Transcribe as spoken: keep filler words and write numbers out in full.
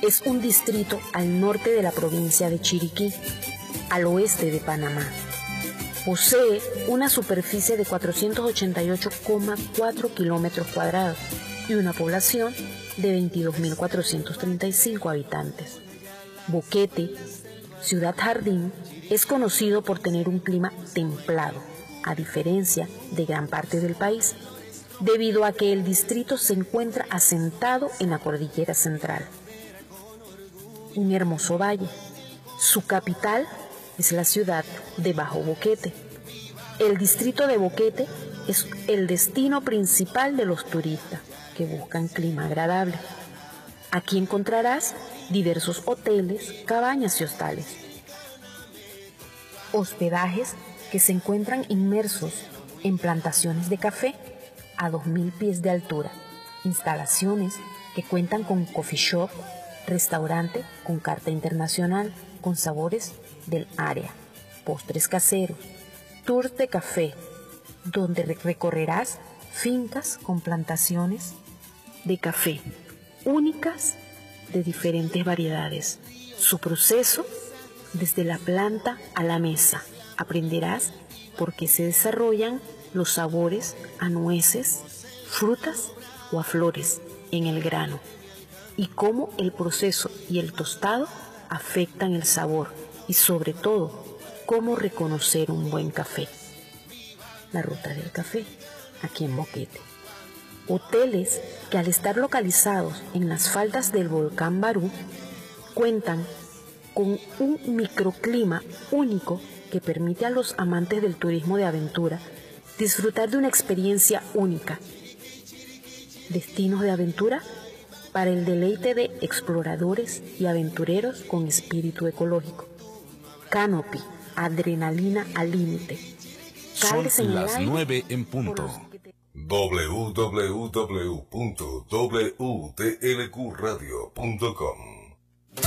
es un distrito al norte de la provincia de Chiriquí, al oeste de Panamá. Posee una superficie de cuatrocientos ochenta y ocho coma cuatro kilómetros cuadrados y una población de veintidós mil cuatrocientos treinta y cinco habitantes. Boquete, ciudad jardín, es conocido por tener un clima templado, a diferencia de gran parte del país, debido a que el distrito se encuentra asentado en la cordillera central. Un hermoso valle. Su capital es la ciudad de Bajo Boquete. El distrito de Boquete es el destino principal de los turistas que buscan clima agradable. Aquí encontrarás diversos hoteles, cabañas y hostales. Hospedajes que se encuentran inmersos en plantaciones de café a dos mil pies de altura, instalaciones que cuentan con coffee shop, restaurante con carta internacional con sabores del área, postres caseros, tours de café, donde recorrerás fincas con plantaciones de café únicas de diferentes variedades. Su proceso desde la planta a la mesa. Aprenderás por qué se desarrollan los sabores a nueces, frutas o a flores en el grano y cómo el proceso y el tostado afectan el sabor y sobre todo cómo reconocer un buen café. La ruta del café, aquí en Boquete. Hoteles que al estar localizados en las faldas del volcán Barú cuentan con un microclima único que permite a los amantes del turismo de aventura disfrutar de una experiencia única. Destinos de aventura para el deleite de exploradores y aventureros con espíritu ecológico. Canopy, adrenalina al límite. Son las nueve en punto. w w w punto w t l q radio punto com